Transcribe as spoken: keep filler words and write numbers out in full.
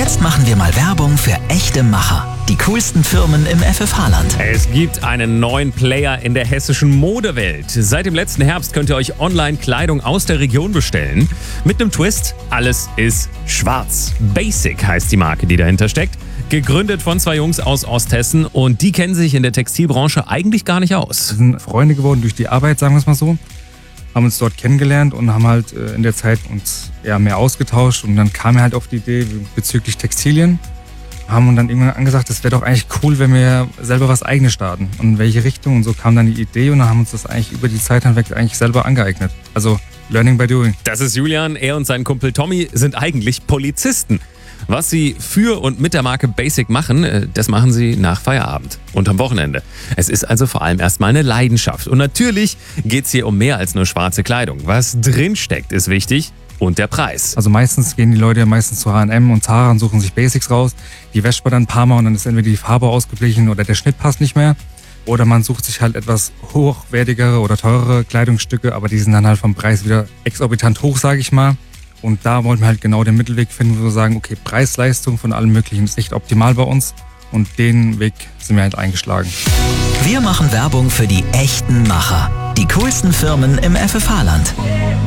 Jetzt machen wir mal Werbung für echte Macher. Die coolsten Firmen im F F H-Land. Es gibt einen neuen Player in der hessischen Modewelt. Seit dem letzten Herbst könnt ihr euch online Kleidung aus der Region bestellen. Mit einem Twist, alles ist schwarz. Basic heißt die Marke, die dahinter steckt. Gegründet von zwei Jungs aus Osthessen und die kennen sich in der Textilbranche eigentlich gar nicht aus. Wir sind Freunde geworden durch die Arbeit, sagen wir es mal so. Haben uns dort kennengelernt und haben halt äh, in der Zeit uns ja, mehr ausgetauscht. Und dann kam er halt auf die Idee bezüglich Textilien. Haben uns dann irgendwann angesagt, das wäre doch eigentlich cool, wenn wir selber was Eigenes starten. Und in welche Richtung. Und so kam dann die Idee und dann haben uns das eigentlich über die Zeit hinweg eigentlich selber angeeignet. Also Learning by Doing. Das ist Julian, er und sein Kumpel Tommy sind eigentlich Polizisten. Was sie für und mit der Marke Basic machen, das machen sie nach Feierabend und am Wochenende. Es ist also vor allem erstmal eine Leidenschaft. Und natürlich geht es hier um mehr als nur schwarze Kleidung. Was drinsteckt, ist wichtig. Und der Preis. Also meistens gehen die Leute ja meistens zu H und M und Zara und suchen sich Basics raus. Die wäscht man dann ein paar Mal und dann ist entweder die Farbe ausgeblichen oder der Schnitt passt nicht mehr. Oder man sucht sich halt etwas hochwertigere oder teurere Kleidungsstücke, aber die sind dann halt vom Preis wieder exorbitant hoch, sage ich mal. Und da wollten wir halt genau den Mittelweg finden, wo wir sagen, okay, Preis-Leistung von allem Möglichen ist echt optimal bei uns. Und den Weg sind wir halt eingeschlagen. Wir machen Werbung für die echten Macher. Die coolsten Firmen im F F H-Land.